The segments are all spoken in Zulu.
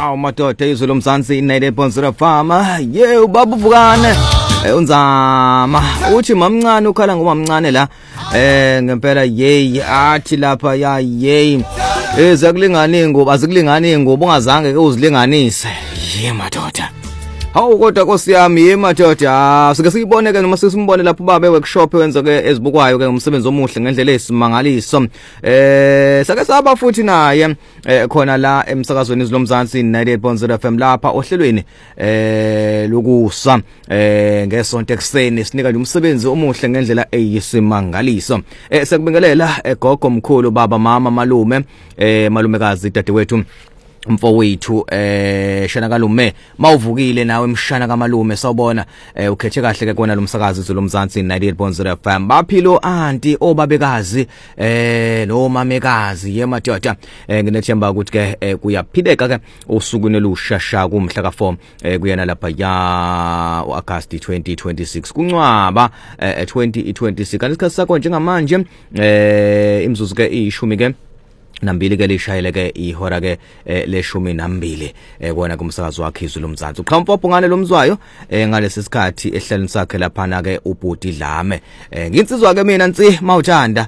Awu madoda izwe lomzansi 90.0 Farmer. Ubaba uvukane. Unzama. Uthi mamncane ukhala ngoba mncane la. Ngempela athi lapha zakulingana ingubo azikulingana ingubo ungazange ke uzilinganise. Madoda. Hawu kodwa Nkosi yami madoda sike siyibone ke noma sisimbone lapho babe workshop wenza ke ezibukwayo ke umsebenzi omuhle ngendlela esimangaliso sake saba futhi naye khona la emsakazweni izilomzansi 98.0 FM lapha ohlelweni lokusa ngesonto ekseni sinika nje umsebenzi omuhle ngendlela eyisimangaliso sekubingelela gogo omkhulu baba mama malume malumekazi dadewethu mfowethu shana kalume mawuvukile nawe emshana kamalume sawubona ukhethe kahle ke kona lo msakazi izolomzansi 98.0 FM baphilo aunty obabekazi no mamekazi madoda nginethemba ukuthi ke kuyaphileka ke usukwini lushasha kumhla ka4 kuyena lapha August 2026 kuncwaba 2026 kanti sakho njengamanje imzuzu ke ishumi ke nambili ke lishayele ke ihora ke leshumi nambili kona kumsakazi wakhe izwe lomzansi uqhampopho ngane lomzwayo ngalesi sikhathi ehlaleni sakhe lapha na ke ubhuti Dlame nginsizwa ke mina nsi mawuthanda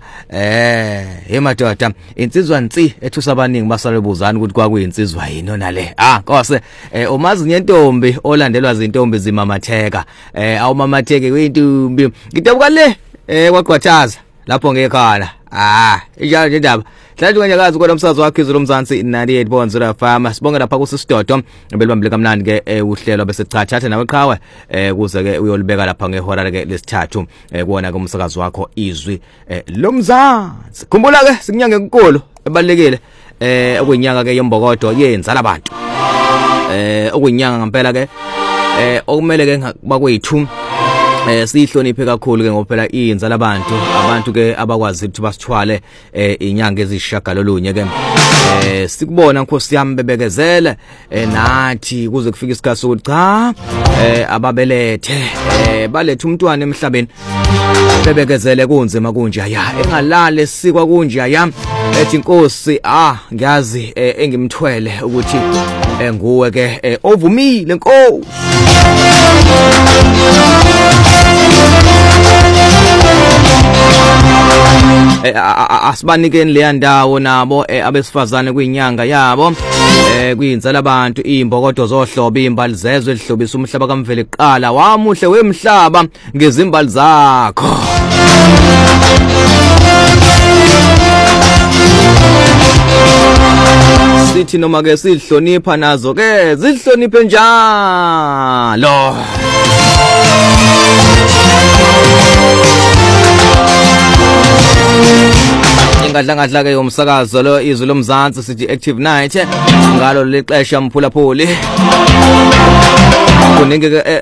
madoda insizwa nsi ethusa abaningi basalebuzana ukuthi kwakuyinsizwa yini onale Nkose umazi nyentombi olandelwa zintombi zimamatheka awumamatheke kwintombi ngitabuka le kwaqwathaza lapho ngekhaya ijalo nje indaba hlathi kwenyakazi kodwa umsazi wakhe izwe lomzansi 98.0 FM sibonge lapha kusistodo belibambile kamnandi ke uhlelo bese chathatha nawe qhawe kuze ke uyolibeka lapha ngehora ke lesithathu kuona ke umsakazi wakho izwi lomzansi khumbula ke sikunyange enkulu ebalekile okuyinyanga ke yembokodo yenzala abantu okuyinyanga ngempela ke okumele ke bakwethu sihloniphe kakhulu ke ngophela inzala abantu ke abakwazi ukuthi basithwale inyanga ezishagalolunye ke sikubona Nkosi yami bebekezele nathi kuze kufika isikhathi sokuthi cha ababelethe balethe umntwana emhlabeni bebekezele kunzima kunje engalale sikwa kunje ethi Nkosi ngiyazi engimthwele ukuthi nguwe ke ovumile Nkosi asibanikeni le ndawo nabo abesifazane kwinyanga yabo kuyinzala abantu imbokodo zohlobo imbali zezwe elihlobisa umhlaba kamvele kuqala wamuhle wemhlaba ngezimbali zakho sithi noma ke sihlonipha nazo ke zihloniphe njalo ingadla ke yomsakazo lo izwe lomzansi sithi active night ngalo lexesha mphulaphuli kuningi ke